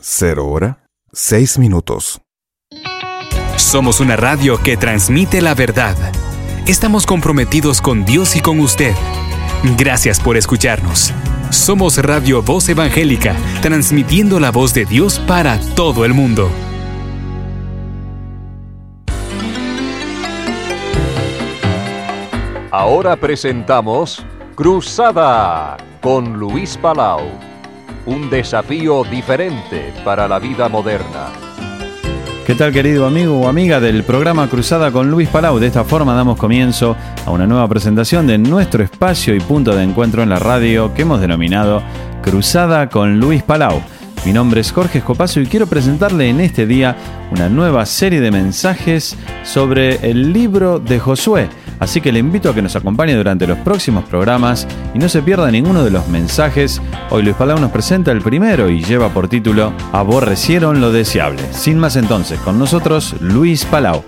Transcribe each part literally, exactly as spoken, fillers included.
Cero hora, seis minutos. Somos una radio que transmite la verdad. Estamos comprometidos con Dios y con usted. Gracias por escucharnos. Somos Radio Voz Evangélica, transmitiendo la voz de Dios para todo el mundo. Ahora presentamos Cruzada con Luis Palau. Un desafío diferente para la vida moderna. ¿Qué tal, querido amigo o amiga del programa Cruzada con Luis Palau? De esta forma damos comienzo a una nueva presentación de nuestro espacio y punto de encuentro en la radio que hemos denominado Cruzada con Luis Palau. Mi nombre es Jorge Escopazo y quiero presentarle en este día una nueva serie de mensajes sobre el libro de Josué. Así que le invito a que nos acompañe durante los próximos programas y no se pierda ninguno de los mensajes. Hoy Luis Palau nos presenta el primero y lleva por título Aborrecieron lo deseable. Sin más entonces, con nosotros Luis Palau.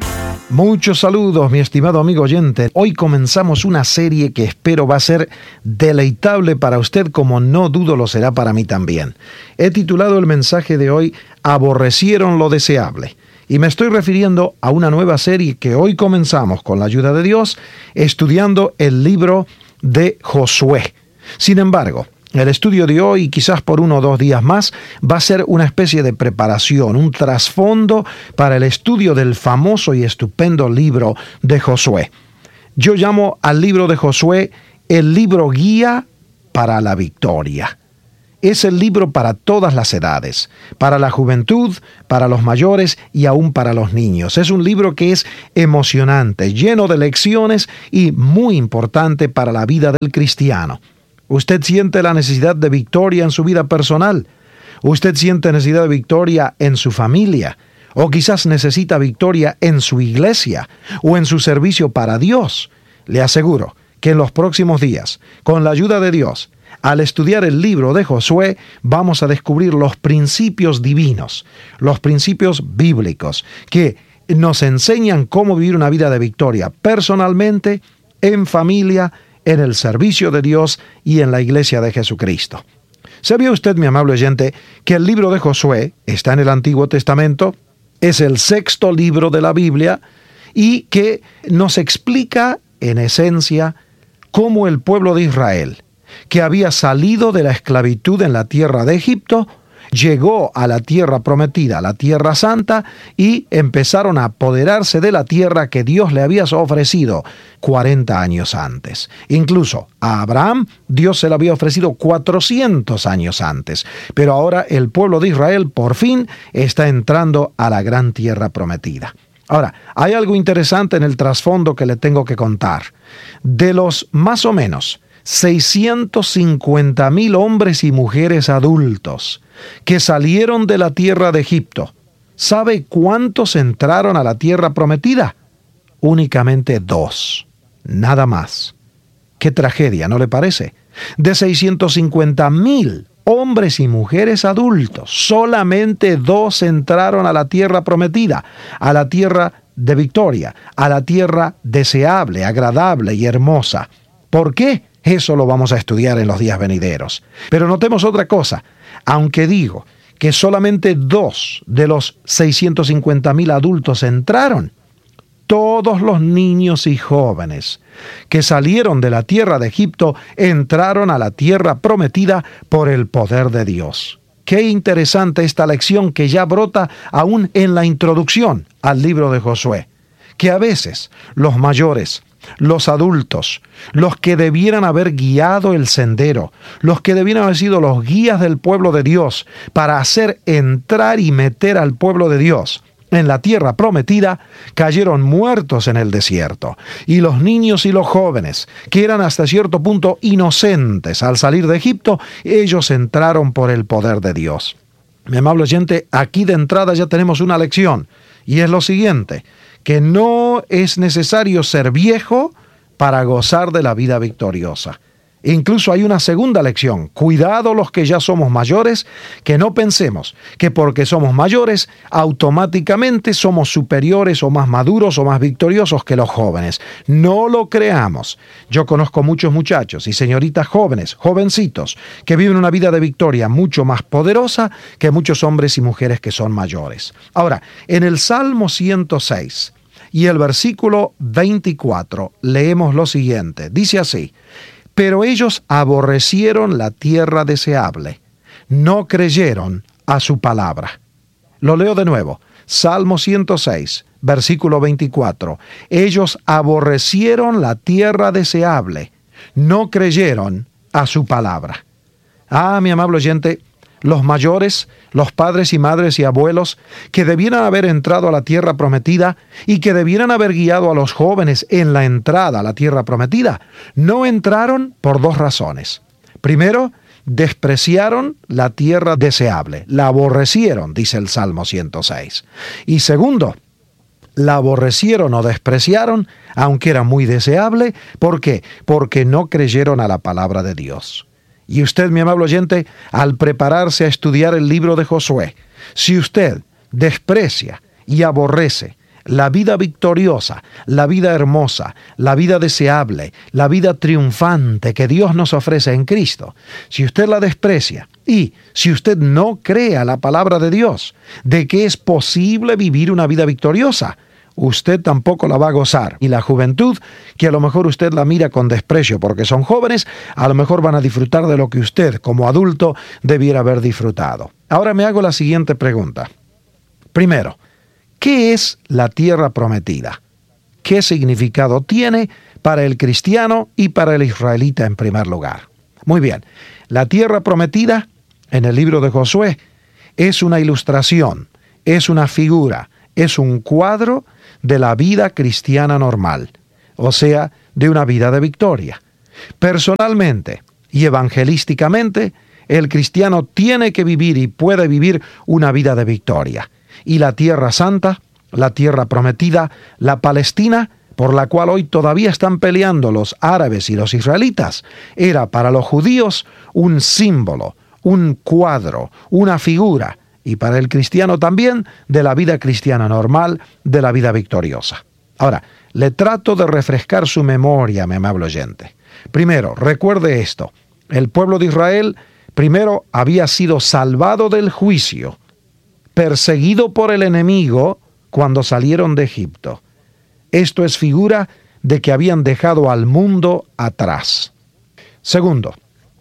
Muchos saludos, mi estimado amigo oyente. Hoy comenzamos una serie que espero va a ser deleitable para usted, como no dudo lo será para mí también. He titulado el mensaje de hoy Aborrecieron lo deseable. Y me estoy refiriendo a una nueva serie que hoy comenzamos con la ayuda de Dios, estudiando el libro de Josué. Sin embargo, el estudio de hoy, quizás por uno o dos días más, va a ser una especie de preparación, un trasfondo para el estudio del famoso y estupendo libro de Josué. Yo llamo al libro de Josué el libro guía para la victoria. Es el libro para todas las edades, para la juventud, para los mayores y aún para los niños. Es un libro que es emocionante, lleno de lecciones y muy importante para la vida del cristiano. ¿Usted siente la necesidad de victoria en su vida personal? ¿Usted siente necesidad de victoria en su familia? ¿O quizás necesita victoria en su iglesia o en su servicio para Dios? Le aseguro que en los próximos días, con la ayuda de Dios, al estudiar el libro de Josué, vamos a descubrir los principios divinos, los principios bíblicos, que nos enseñan cómo vivir una vida de victoria personalmente, en familia, en el servicio de Dios y en la iglesia de Jesucristo. ¿Sabía usted, mi amable oyente, que el libro de Josué está en el Antiguo Testamento? Es el sexto libro de la Biblia y que nos explica, en esencia, cómo el pueblo de Israel, que había salido de la esclavitud en la tierra de Egipto, llegó a la tierra prometida, la tierra santa, y empezaron a apoderarse de la tierra que Dios le había ofrecido cuarenta años antes. Incluso a Abraham, Dios se la había ofrecido cuatrocientos años antes. Pero ahora el pueblo de Israel por fin está entrando a la gran tierra prometida. Ahora, hay algo interesante en el trasfondo que le tengo que contar. De los más o menos seiscientos cincuenta mil hombres y mujeres adultos que salieron de la tierra de Egipto, ¿sabe cuántos entraron a la tierra prometida? Únicamente dos, nada más. ¡Qué tragedia!, ¿no le parece? De seiscientos cincuenta mil hombres y mujeres adultos, solamente dos entraron a la tierra prometida, a la tierra de victoria, a la tierra deseable, agradable y hermosa. ¿Por qué? Eso lo vamos a estudiar en los días venideros. Pero notemos otra cosa. Aunque digo que solamente dos de los seiscientos cincuenta mil adultos entraron, todos los niños y jóvenes que salieron de la tierra de Egipto entraron a la tierra prometida por el poder de Dios. Qué interesante esta lección que ya brota aún en la introducción al libro de Josué, que a veces los mayores, los adultos, los que debieran haber guiado el sendero, los que debieran haber sido los guías del pueblo de Dios para hacer entrar y meter al pueblo de Dios en la tierra prometida, cayeron muertos en el desierto. Y los niños y los jóvenes, que eran hasta cierto punto inocentes al salir de Egipto, ellos entraron por el poder de Dios. Mi amable oyente, aquí de entrada ya tenemos una lección, y es lo siguiente: que no es necesario ser viejo para gozar de la vida victoriosa. Incluso hay una segunda lección. Cuidado los que ya somos mayores, que no pensemos que porque somos mayores, automáticamente somos superiores o más maduros o más victoriosos que los jóvenes. No lo creamos. Yo conozco muchos muchachos y señoritas jóvenes, jovencitos, que viven una vida de victoria mucho más poderosa que muchos hombres y mujeres que son mayores. Ahora, en el Salmo ciento seis y el versículo veinticuatro leemos lo siguiente. Dice así: pero ellos aborrecieron la tierra deseable, no creyeron a su palabra. Lo leo de nuevo. Salmo ciento seis, versículo veinticuatro. Ellos aborrecieron la tierra deseable, no creyeron a su palabra. Ah, mi amable oyente, los mayores, los padres y madres y abuelos que debieran haber entrado a la tierra prometida y que debieran haber guiado a los jóvenes en la entrada a la tierra prometida, no entraron por dos razones. Primero, despreciaron la tierra deseable, la aborrecieron, dice el Salmo ciento seis. Y segundo, la aborrecieron o despreciaron, aunque era muy deseable. ¿Por qué? Porque no creyeron a la palabra de Dios. Y usted, mi amable oyente, al prepararse a estudiar el libro de Josué, si usted desprecia y aborrece la vida victoriosa, la vida hermosa, la vida deseable, la vida triunfante que Dios nos ofrece en Cristo, si usted la desprecia y si usted no cree a la palabra de Dios de que es posible vivir una vida victoriosa, usted tampoco la va a gozar. Y la juventud, que a lo mejor usted la mira con desprecio porque son jóvenes, a lo mejor van a disfrutar de lo que usted, como adulto, debiera haber disfrutado. Ahora me hago la siguiente pregunta. Primero, ¿qué es la tierra prometida? ¿Qué significado tiene para el cristiano y para el israelita en primer lugar? Muy bien, la tierra prometida, en el libro de Josué, es una ilustración, es una figura, es un cuadro de la vida cristiana normal, o sea, de una vida de victoria. Personalmente y evangelísticamente, el cristiano tiene que vivir y puede vivir una vida de victoria. Y la tierra santa, la tierra prometida, la Palestina, por la cual hoy todavía están peleando los árabes y los israelitas, era para los judíos un símbolo, un cuadro, una figura, y para el cristiano también, de la vida cristiana normal, de la vida victoriosa. Ahora, le trato de refrescar su memoria, mi amable oyente. Primero, recuerde esto. El pueblo de Israel, primero, había sido salvado del juicio, perseguido por el enemigo cuando salieron de Egipto. Esto es figura de que habían dejado al mundo atrás. Segundo,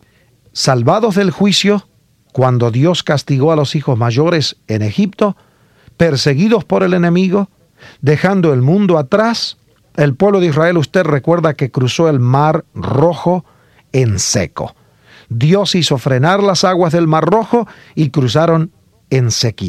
salvados del juicio, cuando Dios castigó a los hijos mayores en Egipto, perseguidos por el enemigo, dejando el mundo atrás, el pueblo de Israel, usted recuerda que cruzó el Mar Rojo en seco. Dios hizo frenar las aguas del Mar Rojo y cruzaron en sequía.